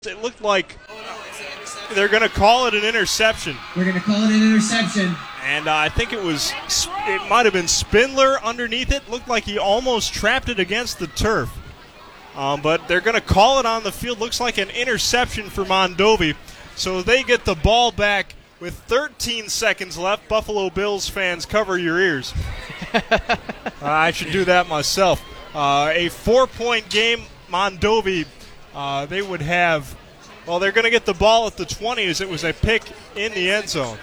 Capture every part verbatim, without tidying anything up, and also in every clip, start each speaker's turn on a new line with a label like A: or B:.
A: It looked like they're going to call it an interception.
B: We're going to call it an interception.
A: And uh, I think it was, it might have been Spindler underneath it. Looked like he almost trapped it against the turf. Um, but they're going to call it on the field. Looks like an interception for Mondovi. So they get the ball back with thirteen seconds left. Buffalo Bills fans, cover your ears. uh, I should do that myself. Uh, a four-point game, Mondovi, uh, they would have, well, they're going to get the ball at the twenty as it was a pick in the end zone.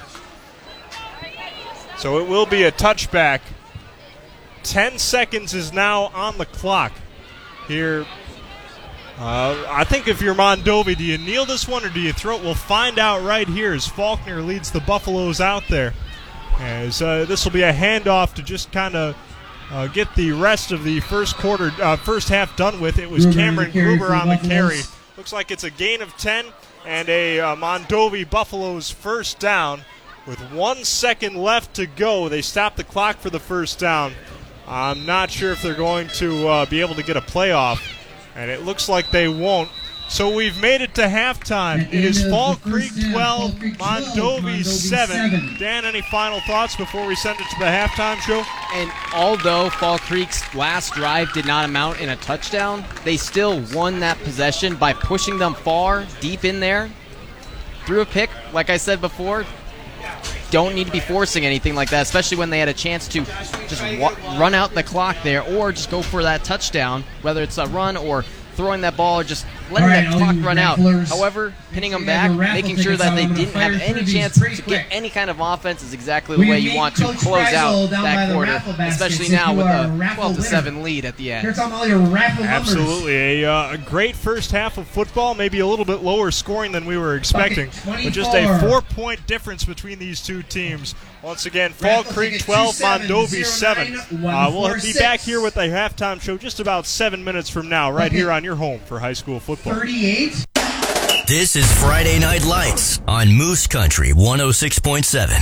A: So it will be a touchback. Ten seconds is now on the clock here. Uh, I think if you're Mondovi, do you kneel this one or do you throw it? We'll find out right here as Faulkner leads the Buffaloes out there. As uh, this will be a handoff to just kind of uh, get the rest of the first quarter, uh, first half done with. It was
B: Gruber
A: Cameron
B: the
A: Gruber on the
B: Buffaloes.
A: carry. Looks like it's a gain of ten and a uh, Mondovi Buffaloes first down. With one second left to go, they stop the clock for the first down. I'm not sure if they're going to uh, be able to get a playoff, and it looks like they won't. So we've made it to halftime.
B: At the
A: It is
B: end of
A: Fall
B: the first
A: Creek
B: half,
A: twelve,
B: Fall Creek twelve,
A: Mondovi
B: Mondovi
A: seven.
B: seven.
A: Dan, any final thoughts before we send it to the halftime show?
C: And although Fall Creek's last drive did not amount in a touchdown, they still won that possession by pushing them far, deep in there. Threw a pick, like I said before. Don't need to be forcing anything like that, especially when they had a chance to just wa- run out the clock there or just go for that touchdown, whether it's a run or throwing that ball or just letting
B: All right,
C: that
B: all
C: clock
B: you
C: run out.
B: rafflers,
C: However, pinning them
B: we
C: back,
B: have a raffle
C: making sure
B: tickets
C: that
B: out.
C: they
B: I'm gonna
C: didn't have
B: fire
C: any
B: through these
C: chance
B: pretty
C: to
B: quick.
C: get any kind of offense is exactly the
B: We
C: way you
B: meet
C: want to
B: Coach
C: close
B: Freisel
C: out
B: down by
C: that
B: the
C: quarter,
B: raffle baskets
C: especially
B: if
C: now
B: you
C: with
B: are a
C: a
B: raffle
C: twelve to
B: winner.
C: seven lead at the end.
B: Here's all your raffle numbers.
A: Absolutely. A, uh, a great first half of football, maybe a little bit lower scoring than we were expecting. But just a
B: twenty-four.
A: four-point difference between these two teams. Once again, Fall
B: Raffle
A: Creek
B: ticket
A: twelve,
B: two seven
A: Mondovi
B: zero
A: seven.
B: nine one
A: Uh, we'll
B: four
A: be
B: six.
A: back here with a halftime show just about seven minutes from now, right
B: Okay.
A: here on your home for high school football.
B: thirty-eight.
D: This is Friday Night Lights on Moose Country one oh six point seven.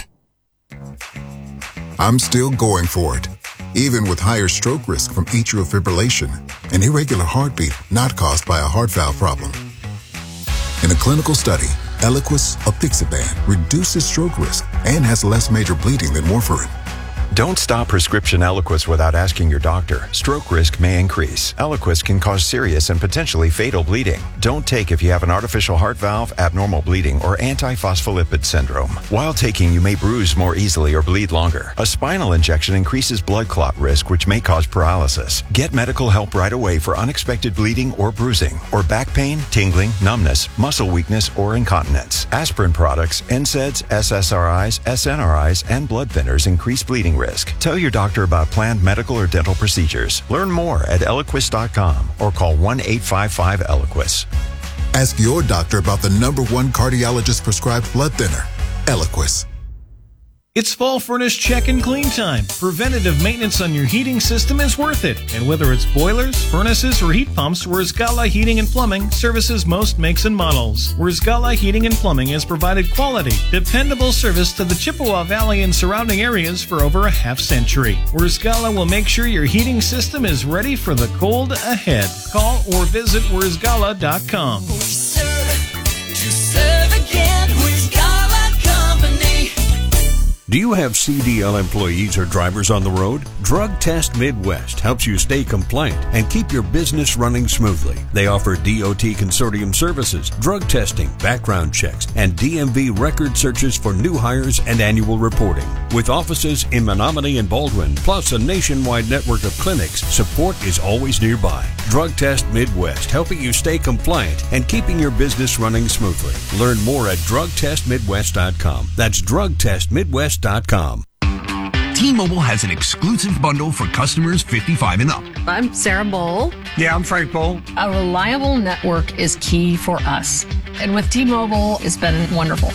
E: I'm still going for it, even with higher stroke risk from atrial fibrillation, an irregular heartbeat not caused by a heart valve problem. In a clinical study, Eliquis apixaban reduces stroke risk and has less major bleeding than warfarin.
F: Don't stop prescription Eliquis without asking your doctor. Stroke risk may increase. Eliquis can cause serious and potentially fatal bleeding. Don't take if you have an artificial heart valve, abnormal bleeding, or antiphospholipid syndrome. While taking, you may bruise more easily or bleed longer. A spinal injection increases blood clot risk, which may cause paralysis. Get medical help right away for unexpected bleeding or bruising, or back pain, tingling, numbness, muscle weakness, or incontinence. Aspirin products, N SAIDs, S S R Is, S N R Is, and blood thinners increase bleeding risk. Tell your doctor about planned medical or dental procedures. Learn more at Eliquis dot com or call one eight five five Eliquis.
E: Ask your doctor about the number one cardiologist prescribed blood thinner, Eliquis.
G: It's fall furnace check and clean time. Preventative maintenance on your heating system is worth it. And whether it's boilers, furnaces, or heat pumps, Wurzgala Heating and Plumbing services most makes and models. Wurzgala Heating and Plumbing has provided quality, dependable service to the Chippewa Valley and surrounding areas for over a half century. Wurzgala will make sure your heating system is ready for the cold ahead. Call or visit Wurzgala dot com.
H: We serve, to serve again, Wurzgala Company.
I: Do you have C D L employees or drivers on the road? Drug Test Midwest helps you stay compliant and keep your business running smoothly. They offer D O T consortium services, drug testing, background checks, and D M V record searches for new hires and annual reporting. With offices in Menominee and Baldwin, plus a nationwide network of clinics, support is always nearby. Drug Test Midwest, helping you stay compliant and keeping your business running smoothly. Learn more at drug test midwest dot com. That's drug test midwest dot com.
J: T-Mobile has an exclusive bundle for customers fifty-five and up.
K: I'm Sarah Bowl.
J: Yeah, I'm Frank Bowl.
K: A reliable network is key for us. And with T-Mobile, it's been wonderful.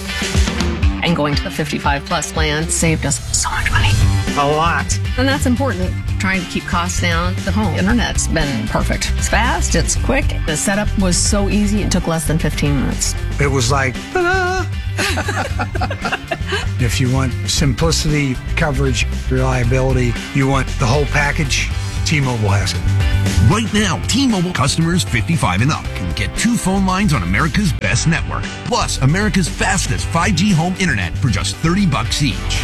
K: And going to the fifty-five plus plan saved us so much money.
J: A lot.
K: And that's important. Trying to keep costs down. The home internet's been perfect. It's fast, it's quick. The setup was so easy, it took less than fifteen minutes.
J: It was like, ta-da! If you want simplicity, coverage, reliability, you want the whole package, T-Mobile has it. Right now, T-Mobile customers fifty-five and up can get two phone lines on America's best network, plus America's fastest five G home internet for just thirty bucks each.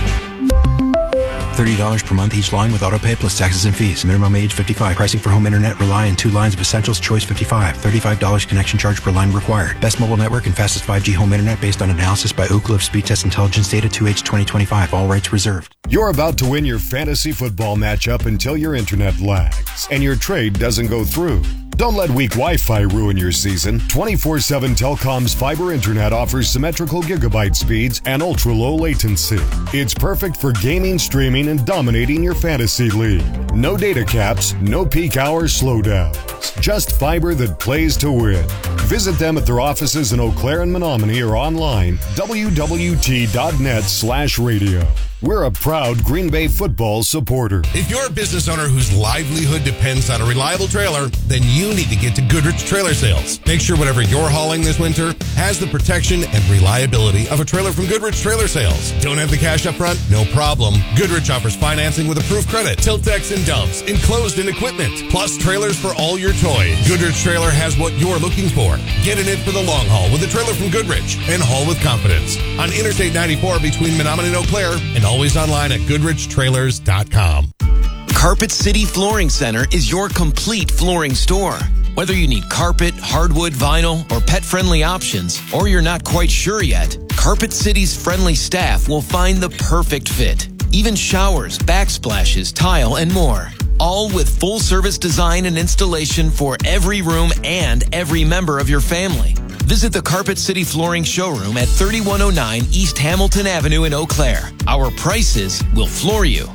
L: thirty dollars per month each line with autopay plus taxes and fees. Minimum age fifty-five. Pricing for home internet rely on two lines of Essentials Choice fifty-five. thirty-five dollars connection charge per line required. Best mobile network and fastest five G home internet based on analysis by Ookla of Speed Test Intelligence data two H twenty twenty-five. All rights reserved.
M: You're about to win your fantasy football matchup until your internet lags and your trade doesn't go through. Don't let weak Wi-Fi ruin your season. twenty-four seven Telcom's fiber internet offers symmetrical gigabyte speeds and ultra-low latency. It's perfect for gaming, streaming, and dominating your fantasy league. No data caps, no peak hour slowdowns. Just fiber that plays to win. Visit them at their offices in Eau Claire and Menominee or online, w w t dot net slash radio. We're a proud Green Bay football supporter.
N: If you're a business owner whose livelihood depends on a reliable trailer, then you need to get to Goodrich Trailer Sales. Make sure whatever you're hauling this winter has the protection and reliability of a trailer from Goodrich Trailer Sales. Don't have the cash up front? No problem. Goodrich offers financing with approved credit, tilt decks and dumps, enclosed and equipment, plus trailers for all your toys. Goodrich Trailer has what you're looking for. Get in it for the long haul with a trailer from Goodrich and haul with confidence. On Interstate ninety-four between Menominee and Eau Claire, and always online at goodrich trailers dot com.
O: Carpet City Flooring Center is your complete flooring store. Whether you need carpet, hardwood, vinyl, or pet-friendly options, or you're not quite sure yet, Carpet City's friendly staff will find the perfect fit. Even showers, backsplashes, tile, and more. All with full-service design and installation for every room and every member of your family. Visit the Carpet City Flooring Showroom at thirty-one oh nine East Hamilton Avenue in Eau Claire. Our prices will floor you.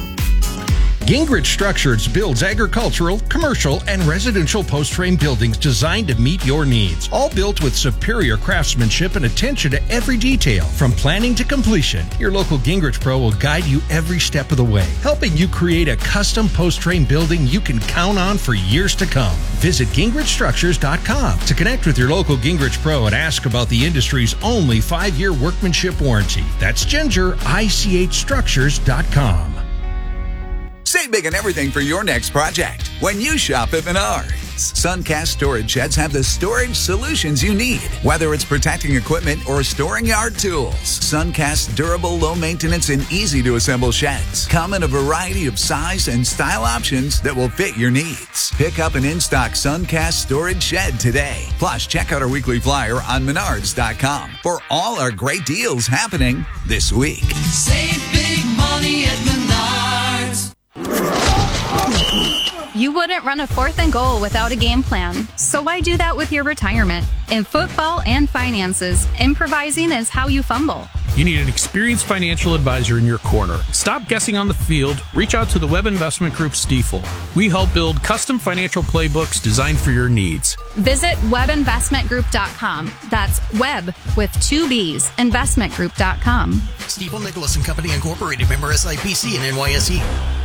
P: Gingrich Structures builds agricultural, commercial, and residential post-frame buildings designed to meet your needs. All built with superior craftsmanship and attention to every detail. From planning to completion, your local Gingrich Pro will guide you every step of the way, helping you create a custom post-frame building you can count on for years to come. Visit gingrich structures dot com to connect with your local Gingrich Pro and ask about the industry's only five-year workmanship warranty. That's ginger I C H structures dot com.
Q: Save big on everything for your next project when you shop at Menards. Suncast storage sheds have the storage solutions you need, whether it's protecting equipment or storing yard tools. Suncast durable, low maintenance, and easy to assemble sheds come in a variety of size and style options that will fit your needs. Pick up an in-stock Suncast storage shed today. Plus, check out our weekly flyer on menards dot com for all our great deals happening this week.
H: Save big money at Menards.
R: You wouldn't run a fourth and goal without a game plan. So why do that with your retirement? In football and finances, improvising is how you fumble.
S: You need an experienced financial advisor in your corner. Stop guessing on the field. Reach out to the Webb Investment Group Stiefel. We help build custom financial playbooks designed for your needs.
R: Visit web investment group dot com. That's Web with two B's, investment group dot com.
T: Stiefel Nicholas and Company Incorporated, member S I P C and N Y S E.